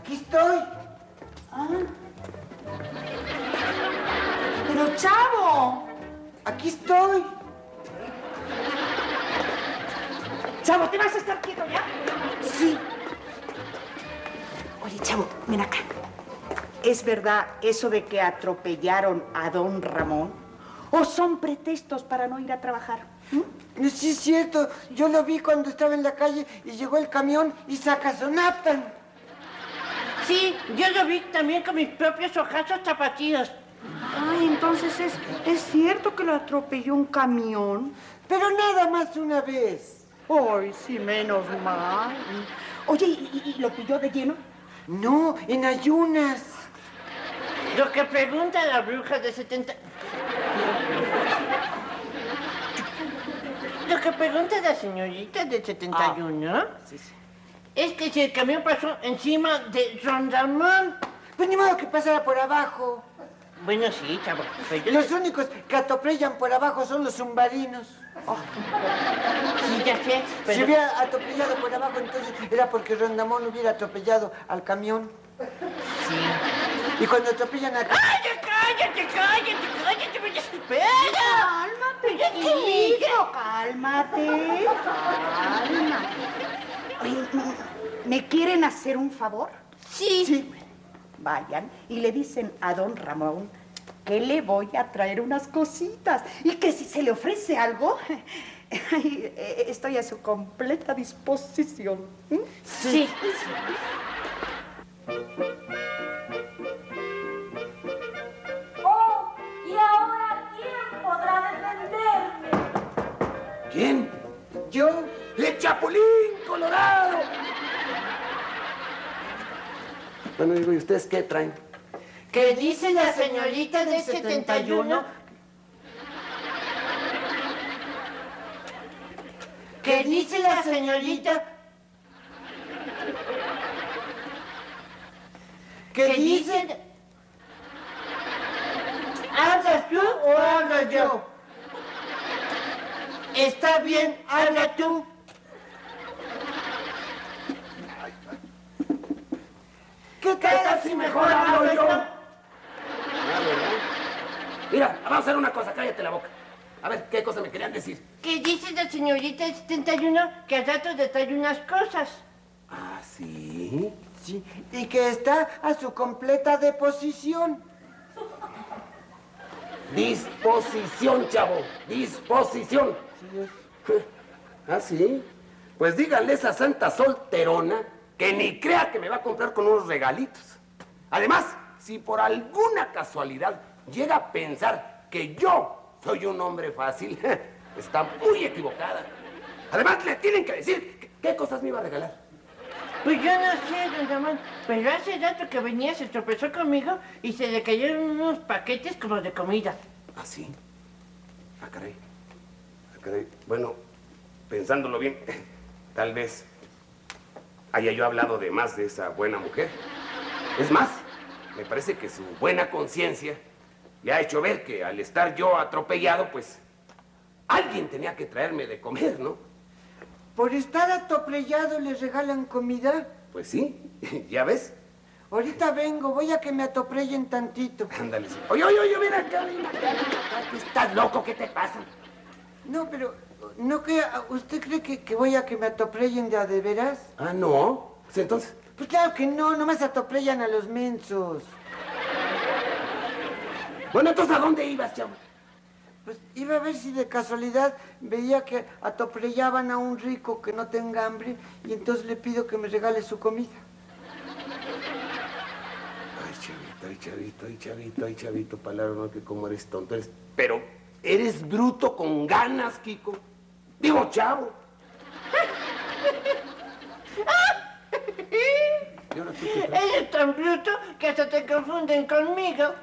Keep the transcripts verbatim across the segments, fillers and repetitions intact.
Aquí estoy. Ah. Pero, Chavo. Aquí estoy. Chavo, ¿te vas a estar quieto ya? Sí. Oye, Chavo, ven acá. ¿Es verdad eso de que atropellaron a don Ramón? ¿O son pretextos para no ir a trabajar? ¿Mm? Sí, es cierto. Yo lo vi cuando estaba en la calle y llegó el camión y se acasonapan. Sí, yo lo vi también con mis propios ojazos tapatíos. Ay, entonces es, es cierto que lo atropelló un camión. Pero nada más una vez. Ay, sí, menos mal. Oye, ¿y, y lo pilló de lleno? No, en ayunas. Lo que pregunta la bruja de setenta... Lo que pregunta la señorita de setenta y uno Ah, sí, sí. es que si el camión pasó encima de don Ramón. Pues ni modo que pasara por abajo. Bueno, sí, chavo. Pero yo... Los únicos que atropellan por abajo son los submarinos. Oh. Sí, ya sé, pero... Si hubiera atropellado por abajo, entonces era porque Rondamón hubiera atropellado al camión. Sí. Y cuando atropellan a... ¡Cállate, cállate, cállate, cállate! ¡Me desespera! Cálmate, chiquito, cálmate, cálmate. Oye, ¿me quieren hacer un favor? Sí. Sí. Vayan y le dicen a don Ramón que le voy a traer unas cositas y que si se le ofrece algo, estoy a su completa disposición. ¿Mm? Sí. ¡Oh! ¿Y ahora quién podrá defenderme? ¿Quién? ¿Yo? ¡El Chapulín Colorado! Bueno, digo, ¿y ustedes qué traen? ¿Qué dice la señorita del setenta y uno? ¿Qué dice la señorita? ¿Qué ¿Qué dice? dice? ¿Hablas tú o hablo yo? Está bien, habla tú. ¿Qué tal si mejor hablo yo? Ah, ¿verdad? Mira, vamos a hacer una cosa, cállate la boca. A ver, ¿qué cosa me querían decir? ¿Qué dice la señorita del setenta y uno? Que al rato le trae unas cosas. Ah, ¿sí? Sí, y que está a su completa deposición. Disposición, chavo, disposición. Sí, es. ¿Ah, sí? Pues díganle a esa santa solterona que ni crea que me va a comprar con unos regalitos. Además, si por alguna casualidad llega a pensar que yo soy un hombre fácil, está muy equivocada. Además, le tienen que decir qué cosas me iba a regalar. Pues yo no sé, don Ramón, pero hace rato que venía se tropezó conmigo y se le cayeron unos paquetes como de comida. ¿Ah, sí? Ah, caray. Ah, caray. Bueno, pensándolo bien, tal vez haya yo hablado de más de esa buena mujer. Es más, me parece que su buena conciencia le ha hecho ver que al estar yo atropellado, pues, alguien tenía que traerme de comer, ¿no? ¿Por estar atropellado le regalan comida? Pues sí, ¿ya ves? Ahorita vengo, voy a que me atropellen tantito. Ándale, sí. Oye, oye, oye, ven acá, ven acá, ven acá. ¿Estás loco? ¿Qué te pasa? No, pero, ¿no crea, usted cree que, que voy a que me atropellen de a de veras? Ah, ¿no? Pues entonces... Pues claro que no, nomás atropellan a los mensos. Bueno, entonces, ¿a dónde ibas, chavo? Pues iba a ver si de casualidad veía que atoprellaban a un rico que no tenga hambre y entonces le pido que me regale su comida. Ay, chavito, ay, chavito, ay, chavito, ay, chavito, palabra, no, que como eres tonto, eres... Pero eres bruto con ganas, Kiko. Digo, chavo. ¿Y ahora tú qué traes? Eres tan bruto que hasta te confunden conmigo.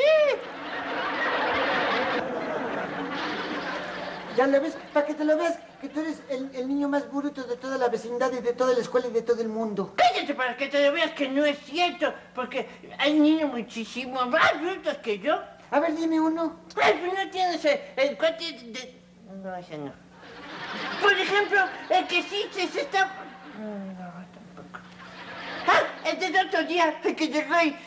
¿Ya lo ves? Para que te lo veas, que tú eres el, el niño más bruto de toda la vecindad y de toda la escuela y de todo el mundo. Cállate para que te lo veas que no es cierto, porque hay niños muchísimo más brutos que yo. A ver, dime uno. Ay, pues no tienes el, el cuate de... No, ese no. Por ejemplo, el que sí se, se está... No, tampoco. Ah, desde otro día que llegó y...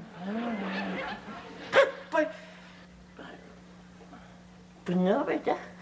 Pues... Pues no, ¿verdad?